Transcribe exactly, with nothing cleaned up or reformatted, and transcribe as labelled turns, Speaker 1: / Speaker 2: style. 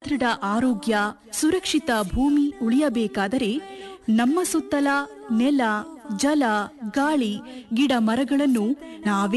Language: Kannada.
Speaker 1: ಸದೃಢ ಆರೋಗ್ಯ, ಸುರಕ್ಷಿತ ಭೂಮಿ ಉಳಿಯಬೇಕಾದರೆ ನಮ್ಮ ಸುತ್ತಲ ನೆಲ, ಜಲ, ಗಾಳಿ, ಗಿಡ ಮರಗಳನ್ನು ನಾವೇ